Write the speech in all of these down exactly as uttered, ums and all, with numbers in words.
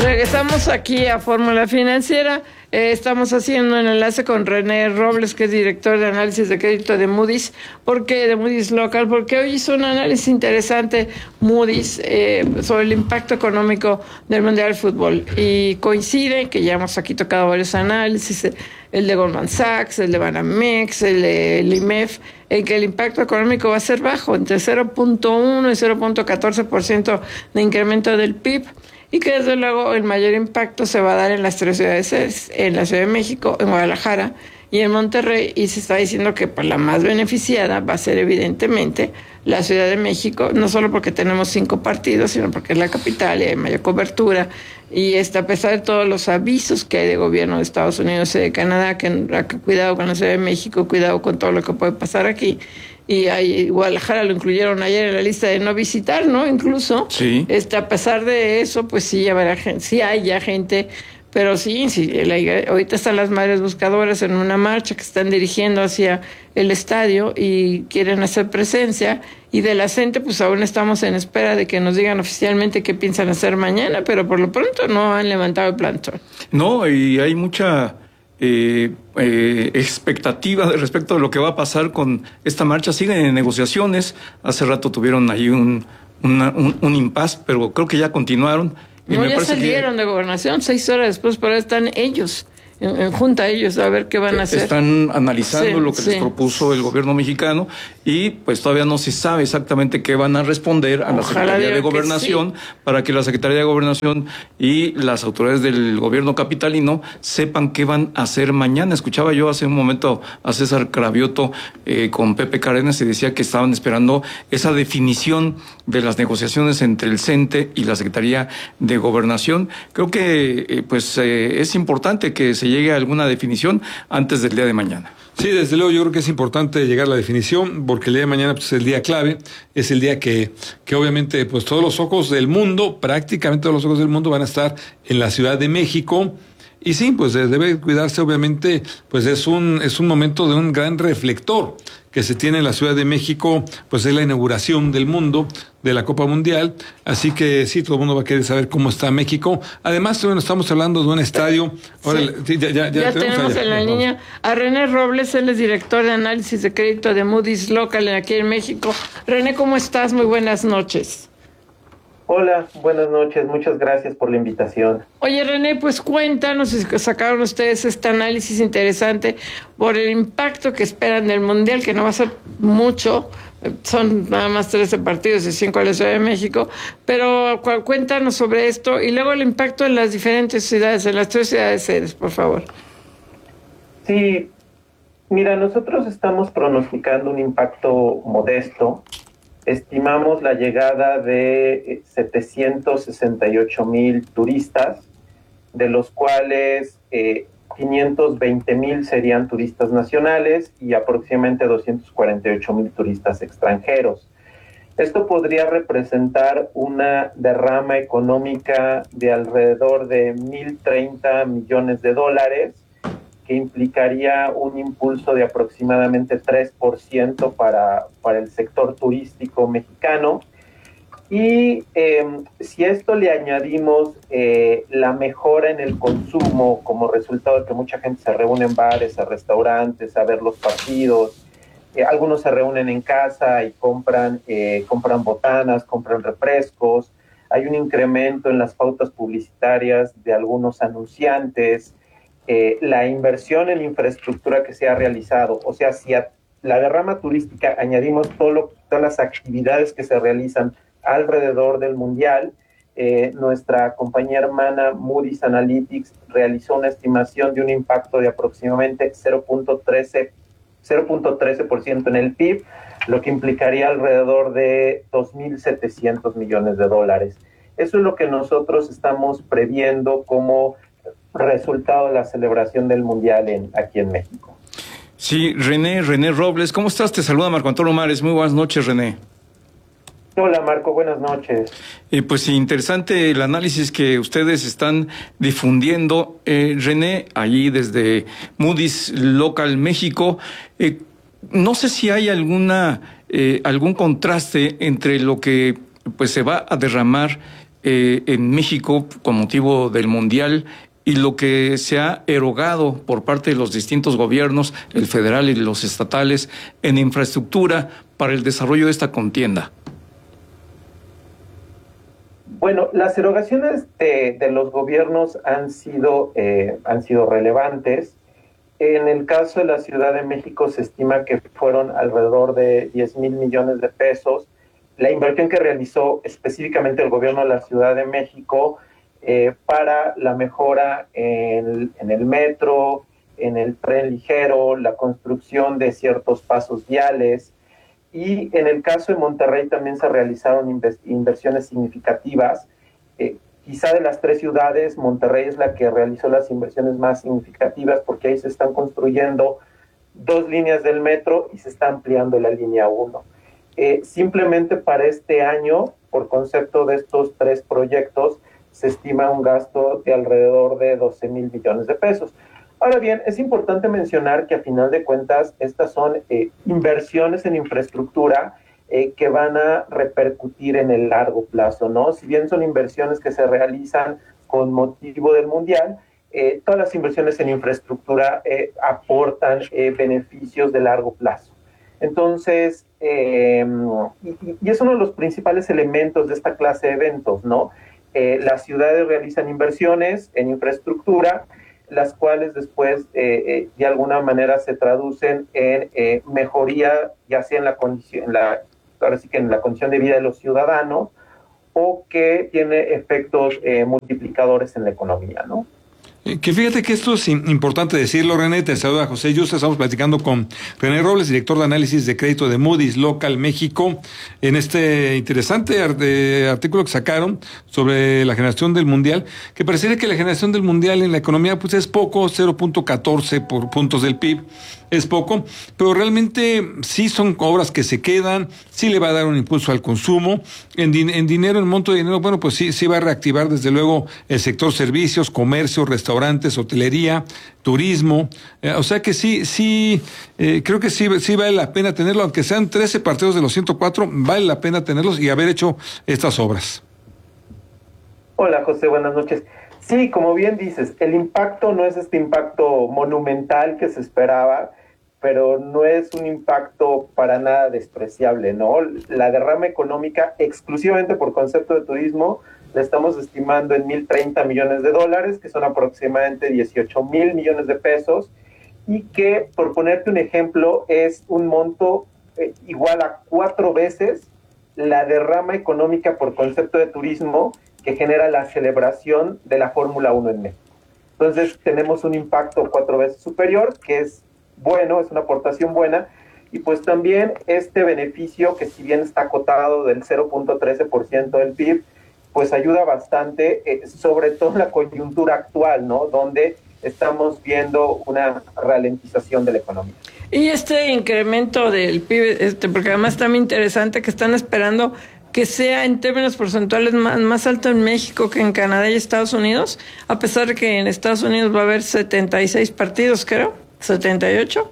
Regresamos aquí a Fórmula Financiera. Eh, estamos haciendo un enlace con René Robles, que es director de análisis de crédito de Moody's. ¿Por qué de Moody's Local? Porque hoy hizo un análisis interesante Moody's eh, sobre el impacto económico del Mundial de Fútbol. Y coincide, que ya hemos aquí tocado varios análisis, el de Goldman Sachs, el de Banamex, el de el I M E F, en que el impacto económico va a ser bajo, entre cero punto uno y cero punto catorce por ciento de incremento del P I B. Y que desde luego el mayor impacto se va a dar en las tres ciudades, en la Ciudad de México, en Guadalajara y en Monterrey, y se está diciendo que pues, la más beneficiada va a ser evidentemente la Ciudad de México, no solo porque tenemos cinco partidos, sino porque es la capital y hay mayor cobertura, y está, a pesar de todos los avisos que hay de gobierno de Estados Unidos y de Canadá, que, que cuidado con la Ciudad de México, cuidado con todo lo que puede pasar aquí. Y ahí Guadalajara lo incluyeron ayer en la lista de no visitar, ¿no? Incluso, sí. Este, a pesar de eso, pues sí, habrá gente, sí hay ya gente, pero sí, sí la, ahorita están las madres buscadoras en una marcha que están dirigiendo hacia el estadio y quieren hacer presencia, y de la gente, pues aún estamos en espera de que nos digan oficialmente qué piensan hacer mañana, pero por lo pronto no han levantado el plantón. No, y hay mucha Eh, eh, expectativa respecto de lo que va a pasar con esta marcha. Siguen en negociaciones. Hace rato tuvieron ahí un, una, un, un impasse, pero creo que ya continuaron. Y no, me ya salieron que... de gobernación seis horas después, pero están ellos en, en junta ellos a ver qué van a hacer. Están analizando sí, lo que sí. les propuso el gobierno mexicano, y pues todavía no se sabe exactamente qué van a responder a Ojalá la Secretaría de Gobernación, sí. para que la Secretaría de Gobernación y las autoridades del gobierno capitalino sepan qué van a hacer mañana. Escuchaba yo hace un momento a César Cravioto eh, con Pepe Cárdenas, y decía que estaban esperando esa definición de las negociaciones entre el CENTE y la Secretaría de Gobernación. Creo que eh, pues eh, es importante que se llegue a alguna definición antes del día de mañana. Sí, desde luego yo creo que es importante llegar a la definición, porque el día de mañana pues, es el día clave, es el día que, que obviamente pues todos los ojos del mundo, prácticamente todos los ojos del mundo van a estar en la Ciudad de México. Y sí, pues debe cuidarse, obviamente, pues es un, es un momento de un gran reflector que se tiene en la Ciudad de México, pues es la inauguración del mundo, de la Copa Mundial, así que sí, todo el mundo va a querer saber cómo está México. Además, bueno, estamos hablando de un estadio. Ahora, sí. sí, ya, ya, ya, ya tenemos, tenemos en la vamos. línea a René Robles, él es director de análisis de crédito de Moody's Local aquí en México. René, ¿cómo estás? Muy buenas noches. Hola, buenas noches, muchas gracias por la invitación. Oye, René, pues cuéntanos, sacaron ustedes este análisis interesante por el impacto que esperan del Mundial, que no va a ser mucho, son nada más trece partidos y cinco en la Ciudad de México, pero cuéntanos sobre esto y luego el impacto en las diferentes ciudades, en las tres ciudades sedes, por favor. Sí, mira, nosotros estamos pronosticando un impacto modesto. Estimamos la llegada de setecientos sesenta y ocho mil turistas, de los cuales eh, quinientos veinte mil serían turistas nacionales y aproximadamente doscientos cuarenta y ocho mil turistas extranjeros. Esto podría representar una derrama económica de alrededor de mil treinta millones de dólares, que implicaría un impulso de aproximadamente tres por ciento para, para el sector turístico mexicano. Y eh, si a esto le añadimos eh, la mejora en el consumo como resultado de que mucha gente se reúne en bares, a restaurantes, a ver los partidos, eh, algunos se reúnen en casa y compran, eh, compran botanas, compran refrescos, hay un incremento en las pautas publicitarias de algunos anunciantes, Eh, la inversión en infraestructura que se ha realizado, o sea, si a la derrama turística añadimos todo lo, todas las actividades que se realizan alrededor del Mundial, eh, nuestra compañía hermana Moody's Analytics realizó una estimación de un impacto de aproximadamente cero punto trece por ciento en el P I B, lo que implicaría alrededor de dos mil setecientos millones de dólares. Eso es lo que nosotros estamos previendo como resultado de la celebración del Mundial en, aquí en México. Sí, René, René Robles, ¿cómo estás? Te saluda Marco Antonio Mares. Muy buenas noches, René. Hola, Marco, buenas noches. Eh, pues interesante el análisis que ustedes están difundiendo, eh, René, allí desde Moody's Local México. Eh, no sé si hay alguna eh, algún contraste entre lo que pues se va a derramar eh, en México con motivo del Mundial y lo que se ha erogado por parte de los distintos gobiernos, el federal y los estatales, en infraestructura para el desarrollo de esta contienda? Bueno, las erogaciones de, de los gobiernos han sido, eh, han sido relevantes. En el caso de la Ciudad de México se estima que fueron alrededor de diez mil millones de pesos. La inversión que realizó específicamente el gobierno de la Ciudad de México eh, para la mejora en, en el metro, en el tren ligero, la construcción de ciertos pasos viales. Y en el caso de Monterrey también se realizaron inversiones significativas. Eh, quizá de las tres ciudades, Monterrey es la que realizó las inversiones más significativas porque ahí se están construyendo dos líneas del metro y se está ampliando la línea uno. Eh, simplemente para este año, por concepto de estos tres proyectos, se estima un gasto de alrededor de doce mil millones de pesos. Ahora bien, es importante mencionar que a final de cuentas estas son eh, inversiones en infraestructura eh, que van a repercutir en el largo plazo, ¿no? Si bien son inversiones que se realizan con motivo del Mundial, eh, todas las inversiones en infraestructura eh, aportan eh, beneficios de largo plazo. Entonces, eh, y, y es uno de los principales elementos de esta clase de eventos, ¿no? Eh, las ciudades realizan inversiones en infraestructura, las cuales después eh, eh, de alguna manera se traducen en eh, mejoría, ya sea en la condición, en la, ahora sí que en la condición de vida de los ciudadanos, o que tiene efectos eh, multiplicadores en la economía, ¿no? Que fíjate que esto es importante decirlo, René. Te saluda José Yuste. Estamos platicando con René Robles, director de análisis de crédito de Moody's Local México, en este interesante artículo que sacaron sobre la generación del Mundial, que parecería que la generación del Mundial en la economía pues es poco, cero punto catorce por puntos del P I B, es poco, pero realmente sí son obras que se quedan, sí le va a dar un impulso al consumo, en, din- en dinero, en monto de dinero, bueno, pues sí, sí va a reactivar desde luego el sector servicios, comercio, restaurantes, hotelería, turismo, eh, o sea que sí, sí, eh, creo que sí, sí vale la pena tenerlo, aunque sean trece partidos de los ciento cuatro, vale la pena tenerlos y haber hecho estas obras. Hola José, buenas noches. Sí, como bien dices, el impacto no es este impacto monumental que se esperaba, pero no es un impacto para nada despreciable, ¿no? La derrama económica, exclusivamente por concepto de turismo, la estamos estimando en mil treinta millones de dólares, que son aproximadamente dieciocho mil millones de pesos, y que, por ponerte un ejemplo, es un monto eh, igual a cuatro veces la derrama económica por concepto de turismo que genera la celebración de la Fórmula uno en México. Entonces tenemos un impacto cuatro veces superior, que es bueno, es una aportación buena, y pues también este beneficio, que si bien está acotado del cero punto trece por ciento del P I B, pues ayuda bastante, eh, sobre todo en la coyuntura actual, ¿no? Donde estamos viendo una ralentización de la economía. Y este incremento del P I B, este, porque además está muy interesante que están esperando que sea en términos porcentuales más, más alto en México que en Canadá y Estados Unidos, a pesar de que en Estados Unidos va a haber setenta y seis partidos, creo, setenta y ocho.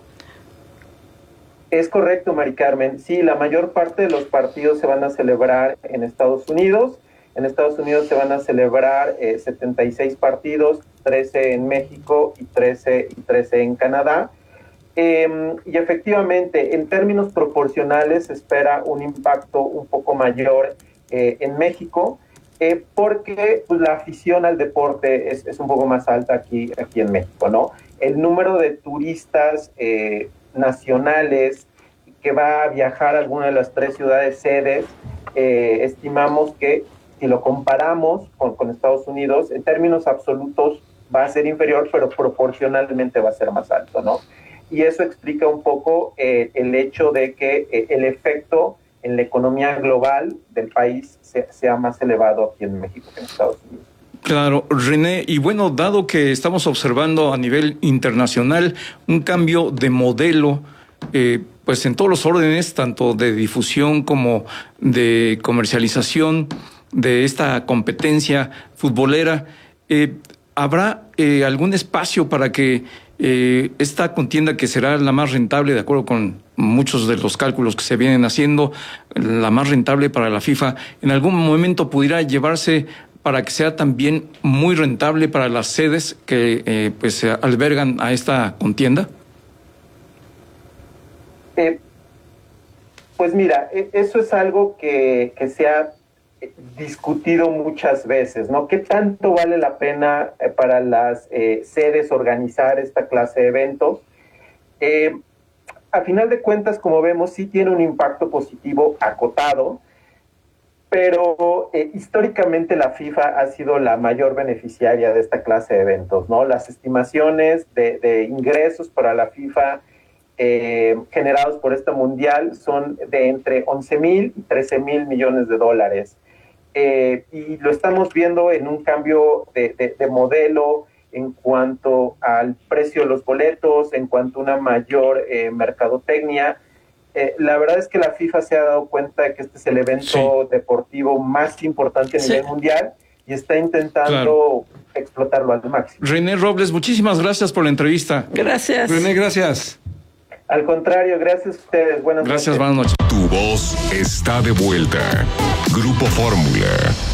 Es correcto, Mari Carmen. Sí, la mayor parte de los partidos se van a celebrar en Estados Unidos. En Estados Unidos se van a celebrar eh, setenta y seis partidos, trece en México y trece, y trece en Canadá. Eh, y efectivamente, en términos proporcionales, se espera un impacto un poco mayor eh, en México, eh, porque pues, la afición al deporte es, es un poco más alta aquí, aquí en México, ¿no? El número de turistas eh, nacionales que va a viajar a alguna de las tres ciudades sedes, eh, estimamos que si lo comparamos con, con Estados Unidos, en términos absolutos va a ser inferior, pero proporcionalmente va a ser más alto, ¿no? Y eso explica un poco eh, el hecho de que eh, el efecto en la economía global del país sea, sea más elevado aquí en México que en Estados Unidos. Claro, René, y bueno, dado que estamos observando a nivel internacional un cambio de modelo, eh, pues en todos los órdenes, tanto de difusión como de comercialización de esta competencia futbolera, eh, ¿habrá eh, algún espacio para que eh, esta contienda, que será la más rentable, de acuerdo con muchos de los cálculos que se vienen haciendo, la más rentable para la FIFA, en algún momento pudiera llevarse para que sea también muy rentable para las sedes que eh, pues albergan a esta contienda? Eh, pues mira, eso es algo que, que se ha discutido muchas veces, ¿no? ¿Qué tanto vale la pena para las eh, sedes organizar esta clase de eventos? Eh, a final de cuentas, como vemos, sí tiene un impacto positivo acotado, pero eh, históricamente la FIFA ha sido la mayor beneficiaria de esta clase de eventos, ¿no? Las estimaciones de, de ingresos para la FIFA eh, generados por este mundial son de entre once mil y trece mil millones de dólares. Eh, y lo estamos viendo en un cambio de, de, de modelo en cuanto al precio de los boletos, en cuanto a una mayor eh, mercadotecnia. Eh, la verdad es que la FIFA se ha dado cuenta de que este es el evento sí. deportivo más importante a sí. nivel mundial y está intentando claro. explotarlo al máximo. René Robles, muchísimas gracias por la entrevista. Gracias. René, gracias. Al contrario, gracias a ustedes. Buenas gracias, noches. Buenas noches. Tu voz está de vuelta. Grupo Fórmula.